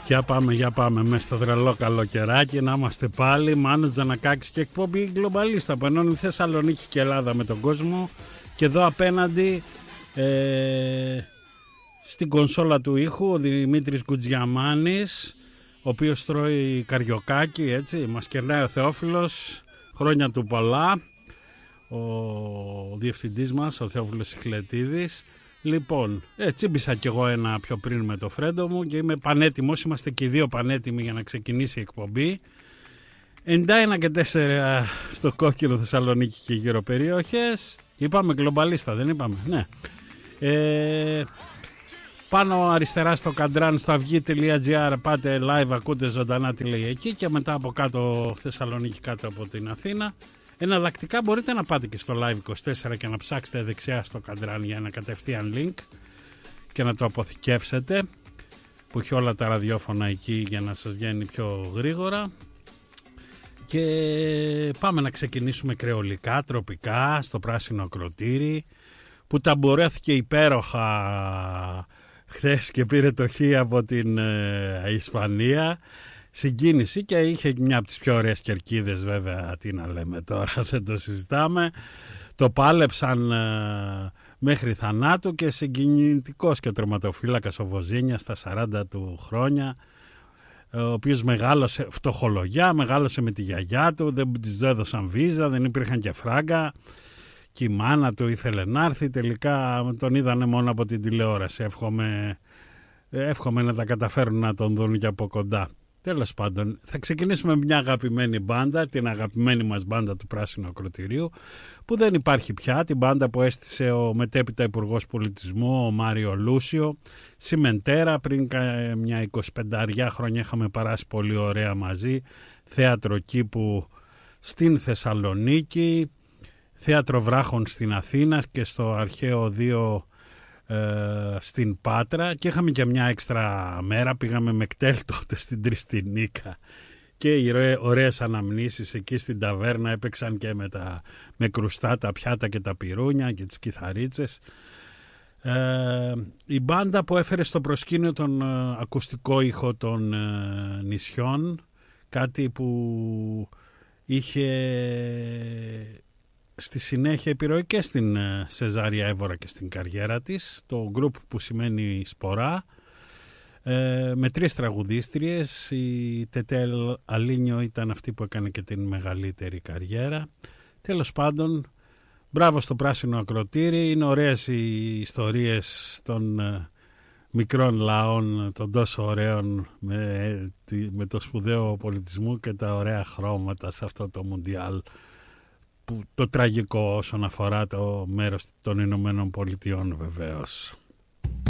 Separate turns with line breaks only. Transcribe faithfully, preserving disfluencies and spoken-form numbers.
Για πάμε, για πάμε μέσα στο τρελό καλοκαιράκι να είμαστε πάλι. Μάνος Τζανακάκης και εκπομπή Γκλομπαλίστα που ενώνει Θεσσαλονίκη και Ελλάδα με τον κόσμο. Και εδώ απέναντι ε, στην κονσόλα του ήχου ο Δημήτρης Γκουτζιαμάνης, ο οποίος τρώει καριοκάκι, έτσι, μας κερνάει ο Θεόφιλος, χρόνια του πολλά, ο διευθυντής μας, ο Θεόφιλος Ιχλετίδης. Λοιπόν, έτσι μπήσα κι εγώ ένα πιο πριν με το φρέντο μου και είμαι πανέτοιμος, είμαστε και οι δύο πανέτοιμοι για να ξεκινήσει η εκπομπή. ενενήντα ένα και τέσσερα στο Κόκκινο, Θεσσαλονίκη και γύρω περιοχές. Είπαμε Γκλομπαλίστα, δεν είπαμε? Ναι. Ε, πάνω αριστερά στο καντράν στο αυγή.gr πάτε live, ακούτε ζωντανά τι λέει εκεί, και μετά από κάτω Θεσσαλονίκη, κάτω από την Αθήνα. Εναλλακτικά μπορείτε να πάτε και στο Live είκοσι τέσσερα και να ψάξετε δεξιά στο καντράν για ένα κατευθείαν link και να το αποθηκεύσετε, που έχει όλα τα ραδιόφωνα εκεί για να σας βγαίνει πιο γρήγορα. Και πάμε να ξεκινήσουμε κρεολικά, τροπικά, στο πράσινο ακροτήρι, που ταμπορέθηκε υπέροχα χθες και πήρε το χ από την ε, Ισπανία. Συγκίνηση, και είχε μια από τις πιο ωραίες κερκίδες, βέβαια, τι να λέμε τώρα, δεν το συζητάμε. Το πάλεψαν ε, μέχρι θανάτου, και συγκινητικός και ο τερματοφύλακας ο Βοζίνια στα σαράντα του χρόνια, ο οποίος μεγάλωσε φτωχολογιά, μεγάλωσε με τη γιαγιά του, δεν της έδωσαν βίζα, δεν υπήρχαν και φράγκα, και η μάνα του ήθελε να έρθει, τελικά τον είδανε μόνο από την τηλεόραση. Εύχομαι, εύχομαι να τα καταφέρουν να τον δουν και από κοντά. Τέλος πάντων, θα ξεκινήσουμε με μια αγαπημένη μπάντα, την αγαπημένη μας μπάντα του Πράσινου Ακροτηρίου, που δεν υπάρχει πια, την μπάντα που έστησε ο μετέπειτα Υπουργός Πολιτισμού, ο Μάριο Λούσιο. Σιμεντέρα, πριν μια εικοσιπεντάρια χρόνια είχαμε περάσει πολύ ωραία μαζί, θέατρο κήπου στην Θεσσαλονίκη, θέατρο βράχων στην Αθήνα και στο Αρχαίο δύο Ε, στην Πάτρα, και είχαμε και μια έξτρα μέρα, πήγαμε με κτέλ τότε στην Τριστινίκα, και οι ωραίες αναμνήσεις εκεί στην ταβέρνα, έπαιξαν και με, τα, με κρουστά τα πιάτα και τα πυρούνια και τις κιθαρίτσες. Ε, η μπάντα που έφερε στο προσκήνιο τον ε, ακουστικό ήχο των ε, νησιών, κάτι που είχε στη συνέχεια επιρροή και στην Σεζάρια Εύωρα και στην καριέρα της, το group που σημαίνει Σπορά, ε, με τρεις τραγουδίστριες. Η Τετέλ Αλίνιο ήταν αυτή που έκανε και την μεγαλύτερη καριέρα. Τέλος πάντων, μπράβο στο Πράσινο Ακροτήρι, είναι ωραίες οι ιστορίες των ε, μικρών λαών, των τόσο ωραίων, με, με το σπουδαίο πολιτισμό και τα ωραία χρώματα σε αυτό το Μουντιάλ, που, το τραγικό όσον αφορά το μέρος των Ηνωμένων Πολιτειών, βεβαίως.